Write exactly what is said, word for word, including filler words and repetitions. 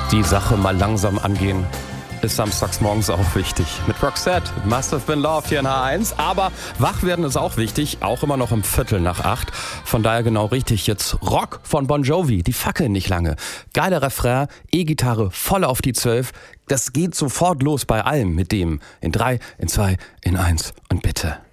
Die Sache mal langsam angehen ist samstags morgens auch wichtig. Mit Roxette, Must Have Been Love hier in H eins. Aber wach werden ist auch wichtig, auch immer noch um Viertel nach acht. Von daher genau richtig. Jetzt Rock von Bon Jovi, die fackeln nicht lange. Geiler Refrain, E-Gitarre voll auf die zwölf. Das geht sofort los bei allem mit dem. In drei, in zwei, in eins und bitte.